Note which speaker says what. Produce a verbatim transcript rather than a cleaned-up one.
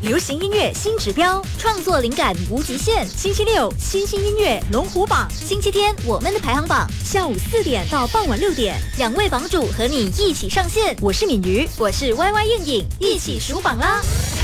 Speaker 1: 流行音乐新指标，创作灵感无极限。星期六新兴音乐龙虎榜，星期天我们的排行榜，下午四点到傍晚六点，两位榜主和你一起上线。我是敏瑜，我是 Y Y 应颖，一起数榜啦！